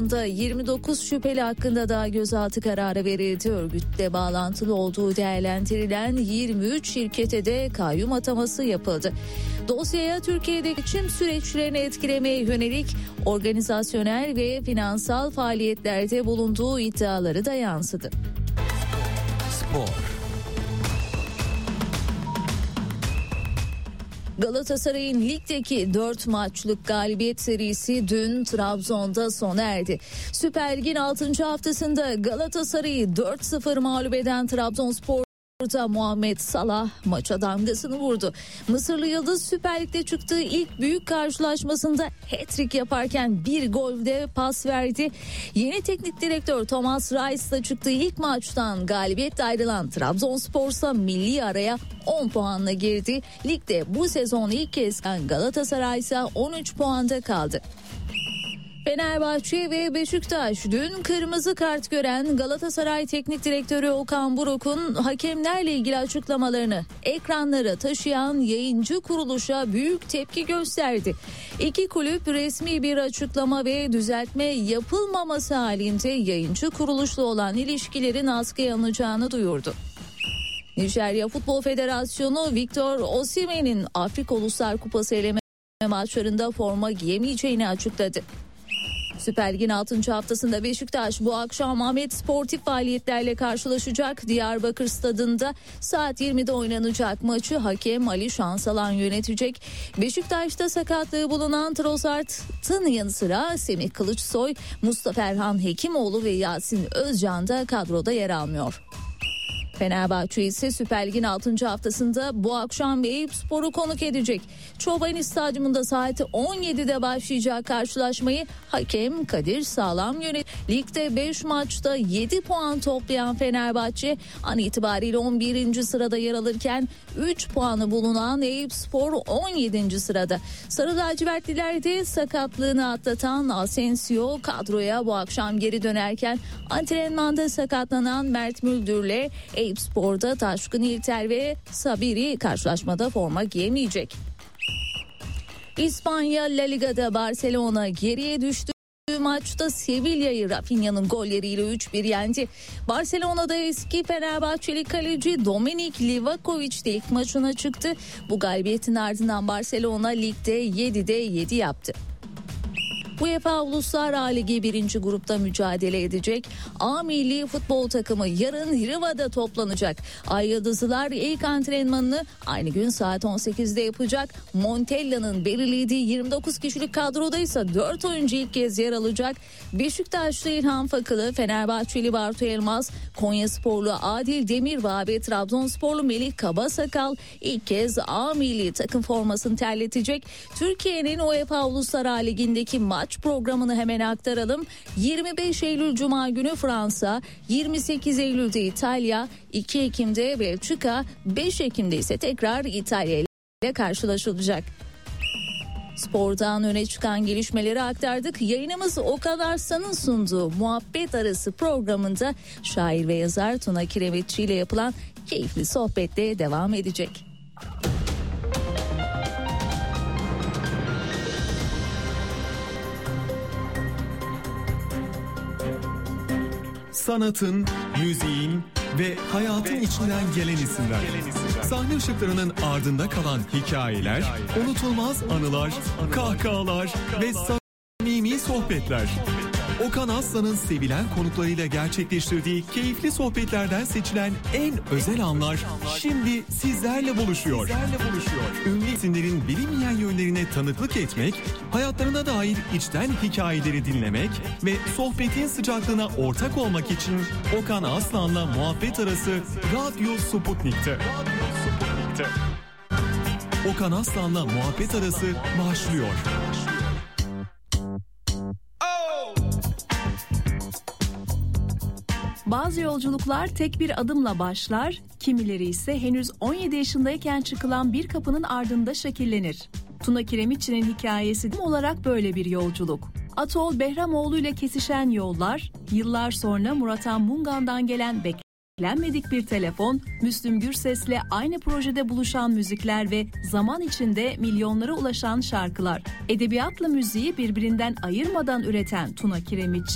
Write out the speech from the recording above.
kapsamında 29 şüpheli hakkında da gözaltı kararı verildi. Örgütle bağlantılı olduğu değerlendirilen 23 şirkete de kayyum ataması yapıldı. Dosyaya Türkiye'deki seçim süreçlerini etkilemeye yönelik organizasyonel ve finansal faaliyetlerde bulunduğu iddiaları da yansıdı. Spor. Galatasaray'ın ligdeki 4 maçlık galibiyet serisi dün Trabzon'da sona erdi. Süper Lig'in 6. haftasında Galatasaray'ı 4-0 mağlup eden Trabzonspor Muhammed Salah maça damgasını vurdu. Mısırlı Yıldız Süper Lig'de çıktığı ilk büyük karşılaşmasında hat-trick yaparken bir golde pas verdi. Yeni teknik direktör Thomas Reis'le çıktığı ilk maçtan galibiyetle ayrılan Trabzonspor ise milli araya 10 puanla girdi. Ligde bu sezon ilk kez Galatasaray ise 13 puanda kaldı. Fenerbahçe ve Beşiktaş dün kırmızı kart gören Galatasaray Teknik Direktörü Okan Buruk'un hakemlerle ilgili açıklamalarını ekranlara taşıyan yayıncı kuruluşa büyük tepki gösterdi. İki kulüp resmi bir açıklama ve düzeltme yapılmaması halinde yayıncı kuruluşla olan ilişkilerin askıya alınacağını duyurdu. Nijerya Futbol Federasyonu Victor Osimhen'in Afrika Uluslar Kupası eleme maçlarında forma giyemeyeceğini açıkladı. Süper Lig'in 6. haftasında Beşiktaş bu akşam Ahmet sportif faaliyetlerle karşılaşacak. Diyarbakır Stadı'nda saat 20'de oynanacak maçı hakem Ali Şansalan yönetecek. Beşiktaş'ta sakatlığı bulunan Trossard'ın yanı sıra Semih Kılıçsoy, Mustafa Erhan Hekimoğlu ve Yasin Özcan da kadroda yer almıyor. Fenerbahçe ise Süper Lig'in 6. haftasında bu akşam Eyüpspor'u konuk edecek. Çobani Stadyumunda saat 17'de başlayacak karşılaşmayı hakem Kadir Sağlam yönet. Ligde 5 maçta 7 puan toplayan Fenerbahçe an itibariyle 11. sırada yer alırken 3 puanı bulunan Eyüpspor 17. sırada. Sarı lacivertliler de sakatlığını atlatan Asensio kadroya bu akşam geri dönerken antrenmanda sakatlanan Mert Müldür'le Eyüpspor'da Taşkın İlter ve Sabiri karşılaşmada forma giyemeyecek. İspanya La Liga'da Barcelona geriye düştü. Maçta Sevilla'yı Rafinha'nın golleriyle 3-1 yendi. Barcelona'da eski Fenerbahçeli kaleci Dominik Livakovic de ilk maçına çıktı. Bu galibiyetin ardından Barcelona ligde 7'de 7 yaptı. UEFA Uluslar Ligi 1. grupta mücadele edecek. A milli futbol takımı yarın Riva'da toplanacak. Ay Yıldızlılar ilk antrenmanını aynı gün saat 18'de yapacak. Montella'nın belirlediği 29 kişilik kadroda ise 4 oyuncu ilk kez yer alacak. Beşiktaşlı İlhan Fakılı, Fenerbahçeli Bartu Elmas, Konyasporlu Adil Demirbağ ve Trabzonsporlu Melih Kabasakal ilk kez A milli takım formasını terletecek. Türkiye'nin UEFA Uluslar Ligi'ndeki maç programını hemen aktaralım. 25 Eylül Cuma günü Fransa, 28 Eylül'de İtalya, 2 Ekim'de Belçika, 5 Ekim'de ise tekrar İtalya ile karşılaşılacak. Spordan öne çıkan gelişmeleri aktardık. Yayınımız Okan Arslan'ın sunduğu Muhabbet Arası programında şair ve yazar Tuna Kiremitçi ile yapılan keyifli sohbetle devam edecek. Sanatın, müziğin ve hayatın içinden gelen isimler. Sahne ışıklarının ardında kalan hikayeler, unutulmaz anılar, kahkahalar ve samimi sohbetler. Okan Aslan'ın sevilen konuklarıyla gerçekleştirdiği keyifli sohbetlerden seçilen en özel anlar şimdi sizlerle buluşuyor. Ünlü isimlerin bilinmeyen yönlerine tanıklık etmek, hayatlarına dair içten hikayeleri dinlemek ve sohbetin sıcaklığına ortak olmak için Okan Aslan'la Muhabbet Arası Radyo Sputnik'te. Okan Aslan'la Muhabbet Arası başlıyor. Bazı yolculuklar tek bir adımla başlar, kimileri ise henüz 17 yaşındayken çıkılan bir kapının ardında şekillenir. Tuna Kiremitçi'nin hikayesi olarak böyle bir yolculuk. Atol Behramoğlu ile kesişen yollar, yıllar sonra Murat Han Mungan'dan gelen beklenmedik bir telefon, Müslüm Gürses'le aynı projede buluşan müzikler ve zaman içinde milyonlara ulaşan şarkılar. Edebiyatla müziği birbirinden ayırmadan üreten Tuna Kiremitçi,